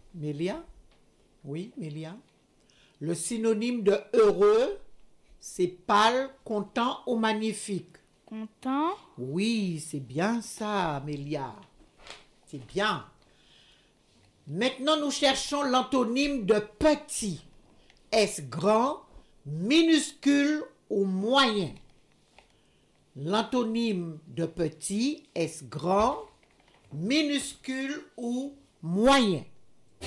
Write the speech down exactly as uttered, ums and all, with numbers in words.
Mélia? Oui, Mélia? Le synonyme de heureux, c'est pâle, content ou magnifique. Content. Oui, c'est bien ça, Mélia. C'est bien. Maintenant, nous cherchons l'antonyme de petit. Est-ce grand, minuscule ou moyen? L'antonyme de petit, est-ce grand, minuscule ou moyen?